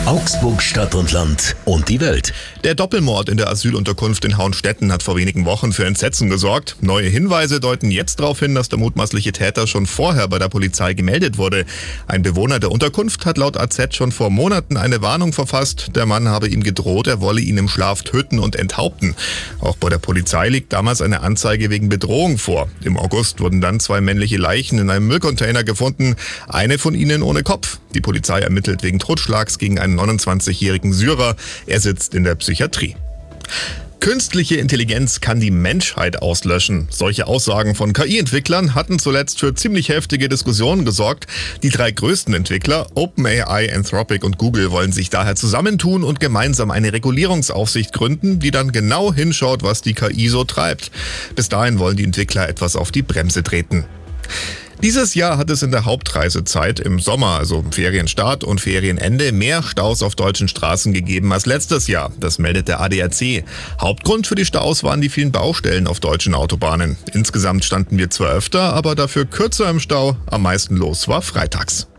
Augsburg Stadt und Land und die Welt. Der Doppelmord in der Asylunterkunft in Hauenstetten hat vor wenigen Wochen für Entsetzen gesorgt. Neue Hinweise deuten jetzt darauf hin, dass der mutmaßliche Täter schon vorher bei der Polizei gemeldet wurde. Ein Bewohner der Unterkunft hat laut AZ schon vor Monaten eine Warnung verfasst. Der Mann habe ihm gedroht, er wolle ihn im Schlaf töten und enthaupten. Auch bei der Polizei liegt damals eine Anzeige wegen Bedrohung vor. Im August wurden dann 2 männliche Leichen in einem Müllcontainer gefunden, eine von ihnen ohne Kopf. Die Polizei ermittelt wegen Totschlags gegen einen 29-jährigen Syrer. Er sitzt in der Psychiatrie. Künstliche Intelligenz kann die Menschheit auslöschen. Solche Aussagen von KI-Entwicklern hatten zuletzt für ziemlich heftige Diskussionen gesorgt. Die 3 größten Entwickler, OpenAI, Anthropic und Google, wollen sich daher zusammentun und gemeinsam eine Regulierungsaufsicht gründen, die dann genau hinschaut, was die KI so treibt. Bis dahin wollen die Entwickler etwas auf die Bremse treten. Dieses Jahr hat es in der Hauptreisezeit im Sommer, also Ferienstart und Ferienende, mehr Staus auf deutschen Straßen gegeben als letztes Jahr. Das meldet der ADAC. Hauptgrund für die Staus waren die vielen Baustellen auf deutschen Autobahnen. Insgesamt standen wir zwar öfter, aber dafür kürzer im Stau. Am meisten los war freitags.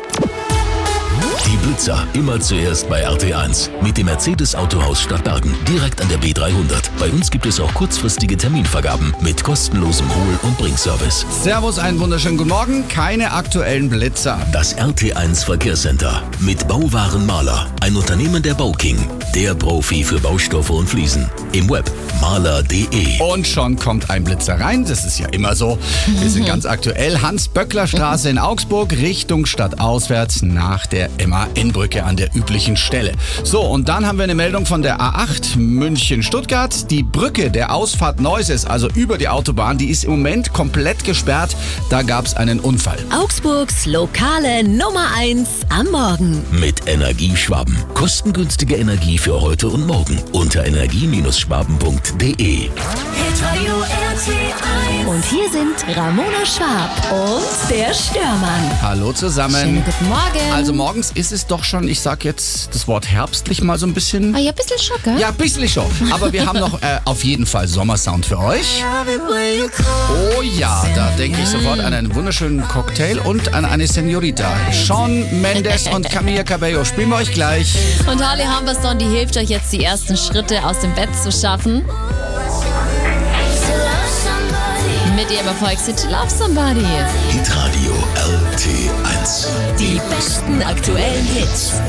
Die Blitzer immer zuerst bei RT1 mit dem Mercedes Autohaus Stadtbergen, direkt an der B300. Bei uns gibt es auch kurzfristige Terminvergaben mit kostenlosem Hol- und Bringservice. Servus, einen wunderschönen guten Morgen. Keine aktuellen Blitzer. Das RT1 Verkehrscenter mit Bauwaren Maler, ein Unternehmen der Bauking, der Profi für Baustoffe und Fliesen. Im Web maler.de. Und schon kommt ein Blitzer rein, das ist ja immer so. Wir sind ganz aktuell. Hans-Böckler-Straße in Augsburg, Richtung stadtauswärts nach der MAN-Brücke an der üblichen Stelle. So, und dann haben wir eine Meldung von der A8 München-Stuttgart. Die Brücke der Ausfahrt Neuses, also über die Autobahn, die ist im Moment komplett gesperrt. Da gab es einen Unfall. Augsburgs lokale Nummer 1 am Morgen. Mit Energieschwaben. Kostengünstige Energie für heute und morgen unter energie-schwaben.de. Und hier sind Ramona Schwab und der Störmann. Hallo zusammen. Schönen guten Morgen. Also morgens ist es doch schon, ich sag jetzt das Wort herbstlich mal so ein bisschen. Ah ja, ein bisschen schon, gell? Ja, ein bisschen schon. Aber wir haben noch auf jeden Fall Sommersound für euch. Oh ja, da denke ich sofort an einen wunderschönen Cocktail und an eine Senorita. Shawn Mendes und Camila Cabello spielen wir euch gleich. Und Harley Humberstone, die hilft euch jetzt, die ersten Schritte aus dem Bett zu schaffen. Mit ihrem Erfolgshit Love Somebody. Hitradio RT1. Die besten aktuellen Hits.